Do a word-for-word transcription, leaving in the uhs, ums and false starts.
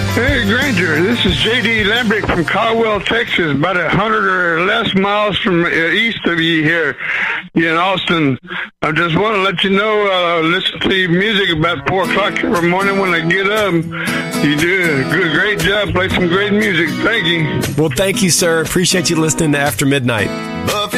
Hey, Granger, this is J D Lambrick from Caldwell, Texas, about a hundred or less miles from uh, east of you here in Austin. I just want to let you know, uh, listen to your music about four o'clock every morning when I get up. You do a good, great job. Play some great music. Thank you. Well, thank you, sir. Appreciate you listening to After Midnight.